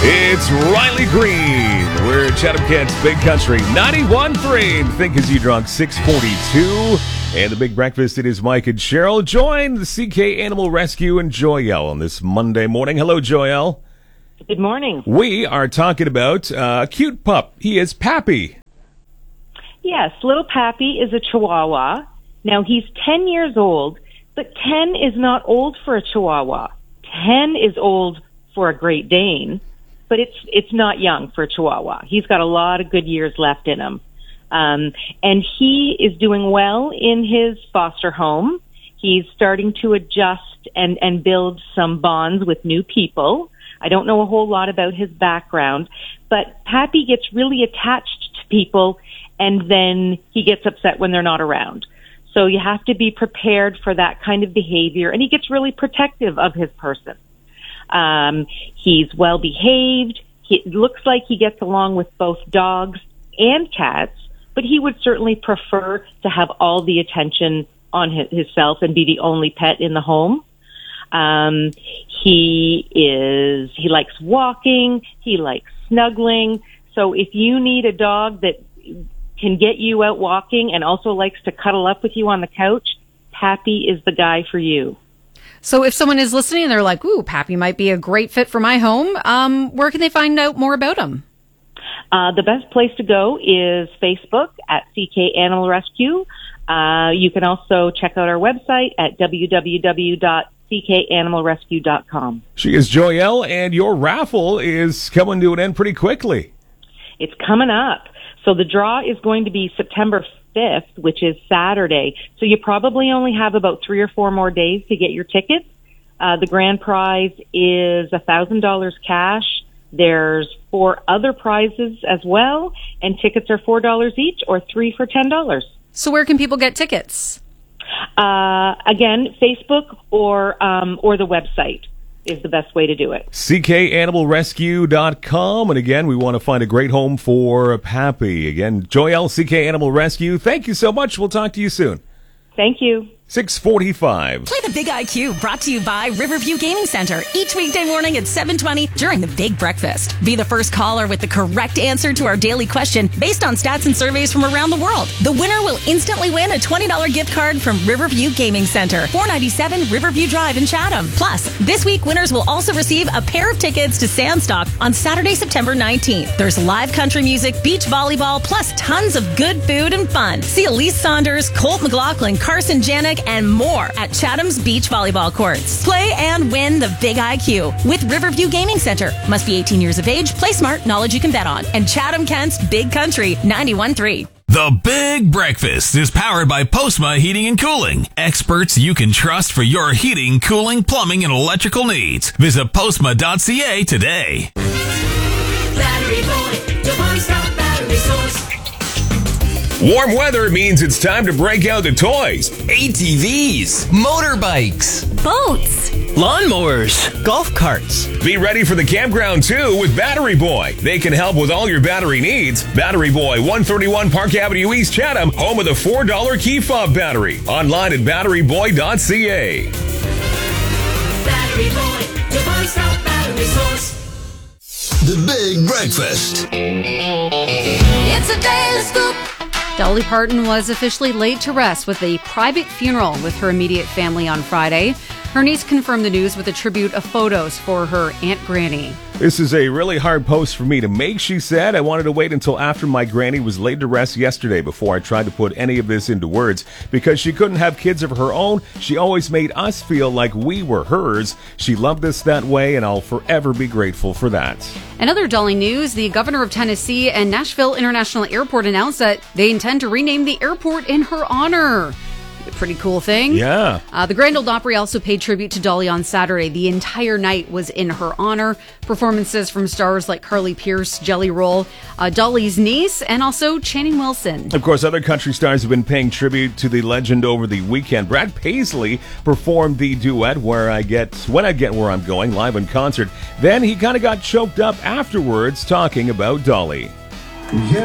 It's Riley Green. We're Chatham Kent's Big Country 91.3. Think As You Drunk 642. And the Big Breakfast, it is Mike and Cheryl. Join the CK Animal Rescue and Joyelle on this Monday morning. Hello, Joyelle. Good morning. We are talking about a cute pup. He is Pappy. Yes, little Pappy is a Chihuahua. Now, he's 10 years old, but 10 is not old for a Chihuahua. 10 is old for a Great Dane, but it's not young for a Chihuahua. He's got a lot of good years left in him. And he is doing well in his foster home. He's starting to adjust and build some bonds with new people. I don't know a whole lot about his background, but Pappy gets really attached to people, and then he gets upset when they're not around. So you have to be prepared for that kind of behavior, and he gets really protective of his person. He's well behaved. It looks like he gets along with both dogs and cats, but he would certainly prefer to have all the attention on himself and be the only pet in the home. He likes walking. He likes snuggling. So if you need a dog that can get you out walking and also likes to cuddle up with you on the couch, Pappy is the guy for you. So if someone is listening and they're like, ooh, Pappy might be a great fit for my home, where can they find out more about him? The best place to go is Facebook at CK Animal Rescue. You can also check out our website at www.ckanimalrescue.com. She is Joyelle, and your raffle is coming to an end pretty quickly. It's coming up. So the draw is going to be September 5th, which is Saturday. So you probably only have about 3 or 4 more days to get your tickets. The grand prize is $1,000 cash. There's 4 other prizes as well, and tickets are $4 each or 3 for $10. So where can people get tickets? Again, Facebook or the website is the best way to do it. CKAnimalRescue.com. And again, we want to find a great home for Pappy. Again, Joyelle, CK Animal Rescue. Thank you so much. We'll talk to you soon. Thank you. 6:45. Play the Big IQ, brought to you by Riverview Gaming Center, each weekday morning at 7:20 during the Big Breakfast. Be the first caller with the correct answer to our daily question based on stats and surveys from around the world. The winner will instantly win a $20 gift card from Riverview Gaming Center, 497 Riverview Drive in Chatham. Plus, this week winners will also receive a pair of tickets to Sandstock on Saturday, September 19th. There's live country music, beach volleyball, plus tons of good food and fun. See Elise Saunders, Colt McLaughlin, Carson Janik, and more at Chatham's Beach Volleyball Courts. Play and win the Big IQ with Riverview Gaming Center. Must be 18 years of age. Play smart. Knowledge you can bet on. And Chatham Kent's Big Country 91.3. The Big Breakfast is powered by Postma Heating and Cooling. Experts you can trust for your heating, cooling, plumbing, and electrical needs. Visit postma.ca today. Battery Boy, your one-stop battery source. Warm weather means it's time to break out the toys. ATVs, motorbikes, Boats. lawnmowers, golf carts. Be ready for the campground too with Battery Boy. They can help with all your battery needs. Battery Boy, 131 Park Avenue East, Chatham, home of the $4 key fob battery. Online at batteryboy.ca. Battery Boy, your one-stop battery source. The Big Breakfast. It's a daily scoop. Dolly Parton was officially laid to rest with a private funeral with her immediate family on Friday. Her niece confirmed the news with a tribute of photos for her Aunt Granny. This is a really hard post for me to make, she said. I wanted to wait until after my granny was laid to rest yesterday before I tried to put any of this into words. Because she couldn't have kids of her own, she always made us feel like we were hers. She loved us that way, and I'll forever be grateful for that. Another Dolly news, the governor of Tennessee and Nashville International Airport announced that they intend to rename the airport in her honor. A pretty cool thing. Yeah. The Grand Ole Opry also paid tribute to Dolly on Saturday. The entire night was in her honor. Performances from stars like Carly Pearce, Jelly Roll, Dolly's niece, and also Channing Wilson. Of course, other country stars have been paying tribute to the legend over the weekend. Brad Paisley performed the duet When I Get Where I'm Going live in concert. Then he kind of got choked up afterwards talking about Dolly.